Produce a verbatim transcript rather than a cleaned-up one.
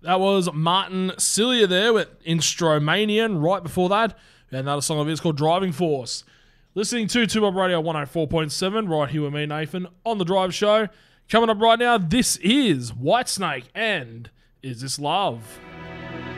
That was Martin Cilia there with Instromania, and right before that, we had another song of his called Driving Force. Listening to Two Bob Radio one oh four point seven, right here with me, Nathan, on The Drive Show. Coming up right now, this is Whitesnake and Is This Love?